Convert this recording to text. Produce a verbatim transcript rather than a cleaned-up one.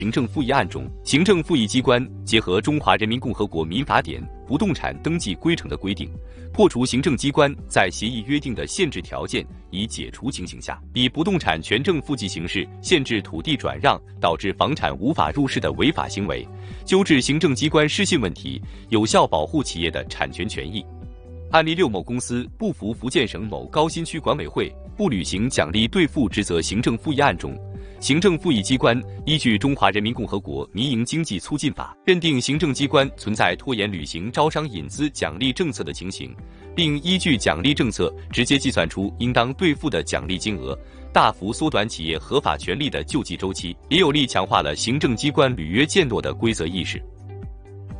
行政复议案中，行政复议机关结合《中华人民共和国民法典》不动产登记规程的规定，破除行政机关在协议约定的限制条件已解除情形下，以不动产权证复记形式限制土地转让，导致房产无法入市的违法行为，纠治行政机关失信问题，有效保护企业的产权权益。案例六，某公司不服福建省某高新区管委会不履行奖励兑付职责行政复议案中，行政复议机关依据《中华人民共和国民营经济促进法》认定行政机关存在拖延履行招商引资奖励政策的情形，并依据奖励政策直接计算出应当兑付的奖励金额，大幅缩短企业合法权利的救济周期，也有力强化了行政机关履约践诺的规则意识。